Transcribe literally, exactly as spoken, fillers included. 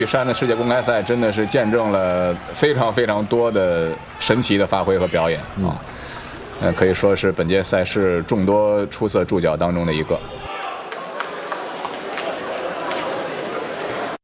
雪山的世界公开赛真的是见证了非常非常多的神奇的发挥和表演啊，呃，可以说是本届赛事众多出色助教当中的一个。